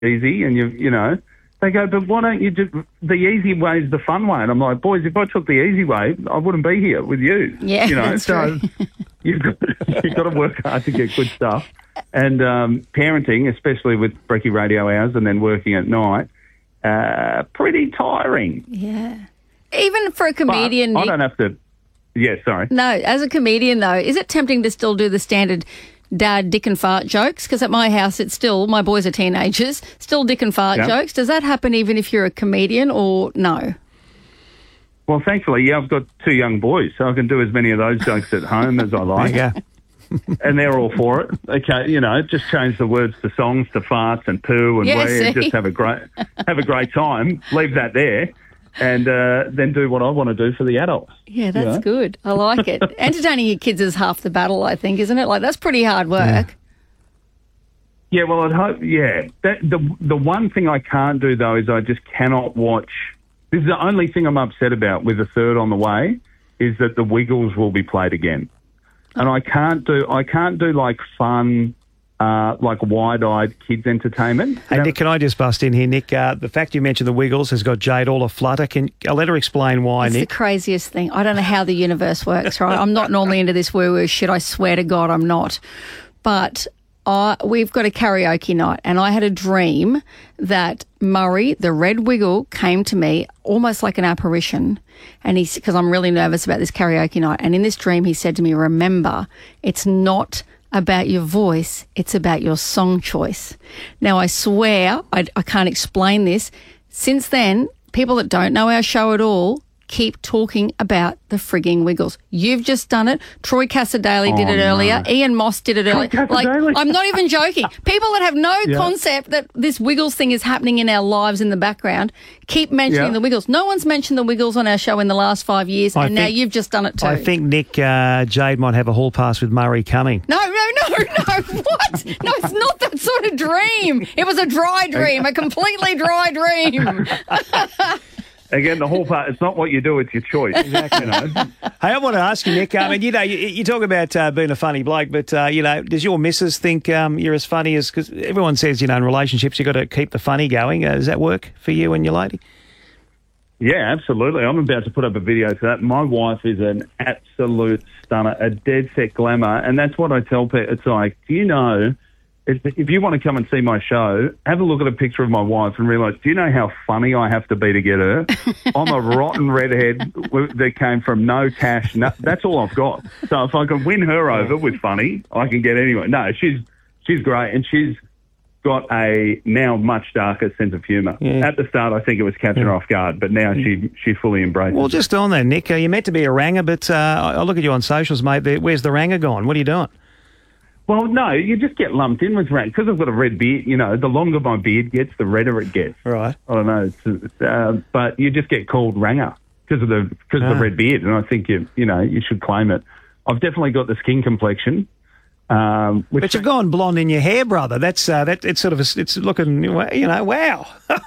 easy, and you know. They go, but why don't you do the easy way is the fun way? And I'm like, boys, if I took the easy way, I wouldn't be here with you. Yeah, you know, that's so true. you've got to work hard to get good stuff. And parenting, especially with Brekkie radio hours and then working at night, pretty tiring. Yeah. Even for a comedian, but I don't have to. Yeah, sorry. No, as a comedian though, is it tempting to still do the standard dad dick and fart jokes? Because at my house, it's still, my boys are teenagers, still dick and fart jokes. Does that happen even if you're a comedian or no? Well, thankfully, yeah, I've got 2 young boys, so I can do as many of those jokes at home as I like. Yeah. And they're all for it. Okay, you know, just change the words to songs, to farts and poo and wee, and just have a great time. Leave that there. And then do what I want to do for the adults. Yeah, that's good. I like it. Entertaining your kids is half the battle, I think, isn't it? Like, that's pretty hard work. Yeah, well, I'd hope, the one thing I can't do, though, is I just cannot watch. This is the only thing I'm upset about with the third on the way, is that the Wiggles will be played again. And I can't do like fun, like wide-eyed kids entertainment. Hey, Nick, can I just bust in here, Nick? The fact you mentioned the Wiggles has got Jade all aflutter. I'll let her explain why, It's Nick. the craziest thing. I don't know how the universe works, right? I'm not normally into this woo-woo shit. I swear to God I'm not. But we've got a karaoke night, and I had a dream that Murray, the red wiggle, came to me almost like an apparition, and because I'm really nervous about this karaoke night, and in this dream he said to me, remember, it's not about your voice, it's about your song choice. Now, I swear, I can't explain this. Since then, people that don't know our show at all keep talking about the frigging Wiggles. You've just done it. Troy Cassadaly did it earlier. Ian Moss did it earlier. Like, I'm not even joking. People that have no concept that this Wiggles thing is happening in our lives in the background keep mentioning the Wiggles. No one's mentioned the Wiggles on our show in the last 5 years, now you've just done it too. I think, Nick, Jade might have a hall pass with Murray coming. No. What? No, it's not that sort of dream. It was a dry dream, a completely dry dream. Again, the whole part, it's not what you do, it's your choice. Exactly. You know? Hey, I want to ask you, Nick, I mean, you talk about being a funny bloke, but, does your missus think you're as funny as, because everyone says, in relationships, you've got to keep the funny going. Does that work for you and your lady? Yeah, absolutely. I'm about to put up a video for that. My wife is an absolute stunner, a dead set glamour, and that's what I tell people. It's like, do you know, if you want to come and see my show, have a look at a picture of my wife and realise, do you know how funny I have to be to get her? I'm a rotten redhead that came from no cash. No, that's all I've got. So if I can win her over with funny, I can get anyone. No, she's great, and she's got a now much darker sense of humour. Yeah. At the start, I think it was catching her off guard, but now she fully embraces it. Well, just on that, Nick, you're meant to be a ranger, but I look at you on socials, mate. Where's the ranger gone? What are you doing? Well, no, you just get lumped in with rank. Because I've got a red beard, the longer my beard gets, the redder it gets. Right. I don't know. But you just get called ranger because of the red beard, and I think you should claim it. I've definitely got the skin complexion. But you've gone blonde in your hair, brother. That's it's sort of it's looking, wow.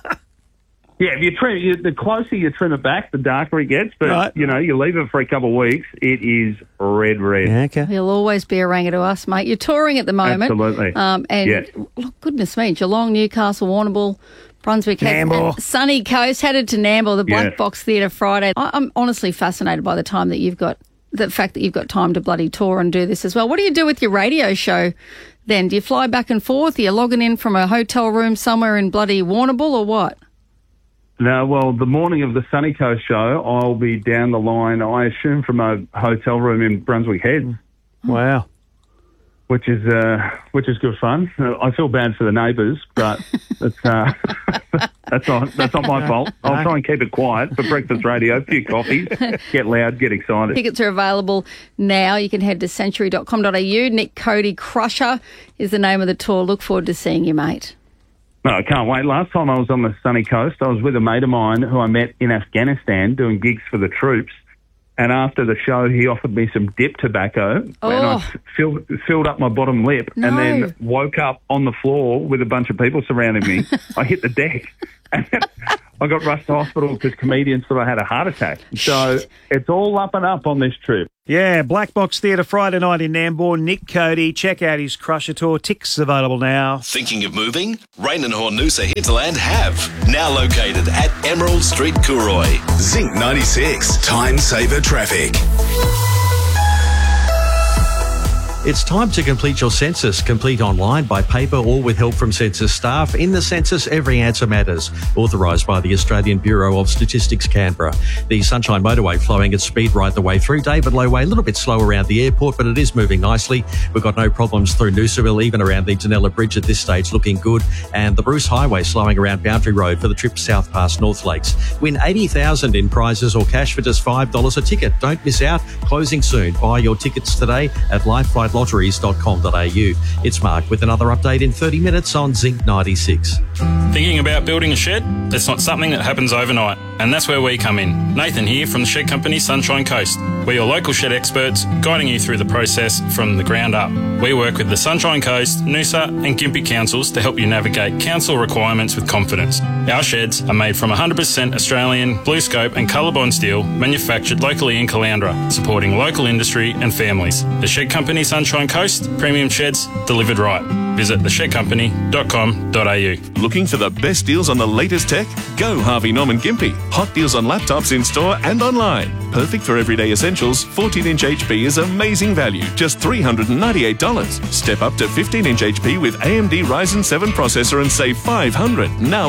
Yeah, if you trim, the closer you trim it back, the darker it gets. But, you leave it for a couple of weeks, it is red. Okay. You'll always be a ranger to us, mate. You're touring at the moment. Absolutely. Look, goodness me, Geelong, Newcastle, Warrnambool, Brunswick, Nambour. Sunny Coast, headed to Nambour, the Black Box Theatre Friday. I'm honestly fascinated by the fact that you've got time to bloody tour and do this as well. What do you do with your radio show then? Do you fly back and forth? Are you logging in from a hotel room somewhere in bloody Warrnambool or what? No, well, the morning of the Sunny Coast show, I'll be down the line, I assume, from a hotel room in Brunswick Heads. Wow. Which is good fun. I feel bad for the neighbours, but that's not my fault. I'll try and keep it quiet for breakfast radio, a few coffees, get loud, get excited. Tickets are available now. You can head to century.com.au. Nick Cody Crusher is the name of the tour. Look forward to seeing you, mate. No, I can't wait. Last time I was on the Sunny Coast, I was with a mate of mine who I met in Afghanistan doing gigs for the troops. And after the show, he offered me some dip tobacco, and I filled up my bottom lip and then woke up on the floor with a bunch of people surrounding me. I hit the deck. And I got rushed to hospital because comedians thought I had a heart attack. So it's all up and up on this trip. Yeah, Black Box Theatre Friday night in Nambour. Nick Cody, check out his Crusher Tour. Tickets available now. Thinking of moving? Rain and Hornusa Hinterland have. Now located at Emerald Street, Cooroy. Zinc 96, Time Saver Traffic. It's time to complete your census. Complete online, by paper or with help from census staff. In the census, every answer matters. Authorised by the Australian Bureau of Statistics, Canberra. The Sunshine Motorway flowing at speed right the way through. David Low Way, a little bit slow around the airport, but it is moving nicely. We've got no problems through Noosaville, even around the Danella Bridge at this stage, looking good. And the Bruce Highway slowing around Boundary Road for the trip south past North Lakes. Win $80,000 in prizes or cash for just $5 a ticket. Don't miss out. Closing soon. Buy your tickets today at liveflightlotteries.com.au. It's Mark with another update in 30 minutes on Zinc 96. Thinking about building a shed? That's not something that happens overnight, and that's where we come in. Nathan here from the shed company Sunshine Coast. We're your local shed experts, guiding you through the process from the ground up. We work with the Sunshine Coast, Noosa and Gympie councils to help you navigate council requirements with confidence. Our sheds are made from 100% Australian BlueScope and Colorbond steel, manufactured locally in Caloundra, supporting local industry and families. The Shed Company Sunshine Coast, premium sheds delivered right. Visit theshedcompany.com.au. Looking for the best deals on the latest tech? Go Harvey Norman Gympie. Hot deals on laptops in store and online. Perfect for everyday essentials. 14-inch HP is amazing value, just $398. Step up to 15-inch HP with AMD Ryzen 7 processor and save $500, now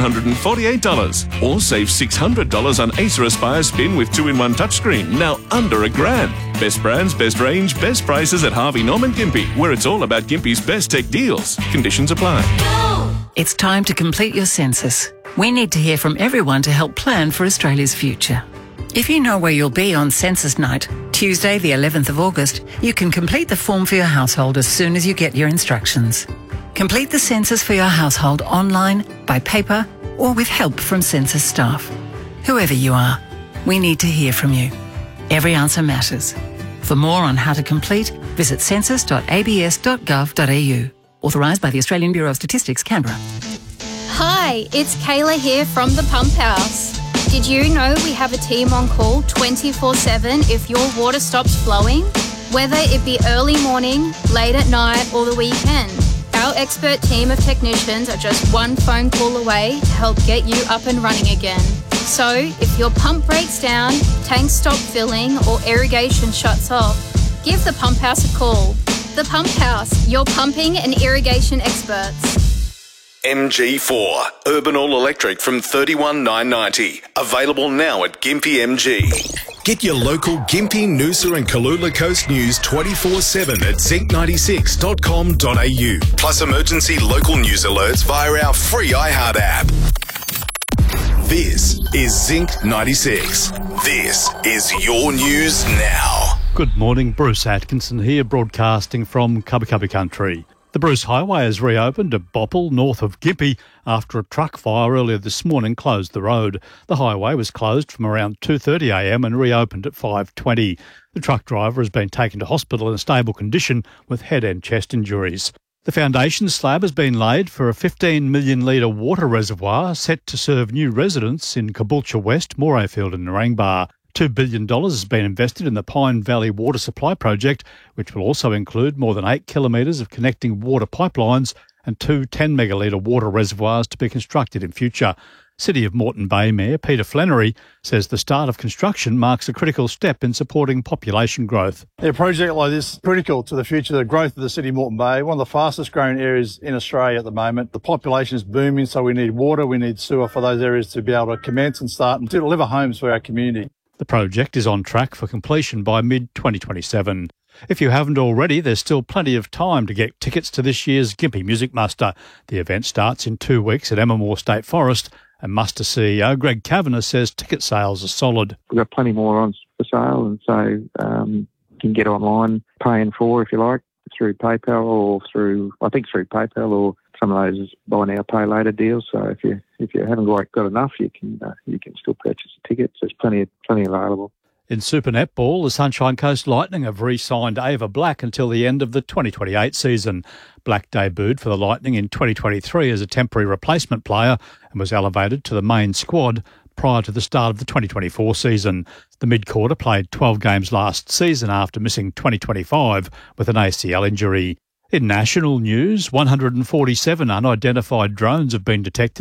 $1,148. Or save $600 on Acer Aspire Spin with 2-in-1 touchscreen, now under $1,000. Best brands, best range, best prices at Harvey Norman Gympie, where it's all about Gympie's best tech deals. Conditions apply. It's time to complete your census. We need to hear from everyone to help plan for Australia's future. If you know where you'll be on census night, Tuesday the 11th of August, you can complete the form for your household as soon as you get your instructions. Complete the census for your household online, by paper, or with help from census staff. Whoever you are, we need to hear from you. Every answer matters. For more on how to complete, visit census.abs.gov.au. Authorised by the Australian Bureau of Statistics, Canberra. Hi, it's Kayla here from the Pump House. Did you know we have a team on call 24/7 if your water stops flowing? Whether it be early morning, late at night or the weekend, our expert team of technicians are just one phone call away to help get you up and running again. So if your pump breaks down, tanks stop filling or irrigation shuts off, give the Pump House a call. The Pump House, your pumping and irrigation experts. MG4, Urban All Electric from $31,990. Available now at Gympie MG. Get your local Gympie, Noosa and Kalula Coast news 24/7 at zinc96.com.au. Plus emergency local news alerts via our free iHeart app. This is Zinc 96. This is your news now. Good morning, Bruce Atkinson here, broadcasting from Cubby Cubby Country. The Bruce Highway has reopened at Bopple, north of Gympie, after a truck fire earlier this morning closed the road. The highway was closed from around 2:30am and reopened at 5:20. The truck driver has been taken to hospital in a stable condition with head and chest injuries. The foundation slab has been laid for a 15 million litre water reservoir set to serve new residents in Caboolture West, Morayfield and Narangba. $2 billion has been invested in the Pine Valley Water Supply Project, which will also include more than 8 kilometres of connecting water pipelines and 2 10-megalitre water reservoirs to be constructed in future. City of Moreton Bay Mayor Peter Flannery says the start of construction marks a critical step in supporting population growth. A project like this is critical to the future, the growth of the City of Moreton Bay, one of the fastest growing areas in Australia at the moment. The population is booming, so we need water, we need sewer for those areas to be able to commence and start and to deliver homes for our community. The project is on track for completion by mid-2027. If you haven't already, there's still plenty of time to get tickets to this year's Gympie Music Muster. The event starts in 2 weeks at Emma State Forest, and Muster CEO Greg Kavanagh says ticket sales are solid. We've got plenty more on for sale, and so you can get online, paying for, if you like, through PayPal or through PayPal or some of those buy now, pay later deals. So if you haven't got enough, you can still purchase a ticket. So there's plenty available. In Super Netball, the Sunshine Coast Lightning have re-signed Ava Black until the end of the 2028 season. Black debuted for the Lightning in 2023 as a temporary replacement player and was elevated to the main squad prior to the start of the 2024 season. The mid-quarter played 12 games last season after missing 2025 with an ACL injury. In national news, 147 unidentified drones have been detected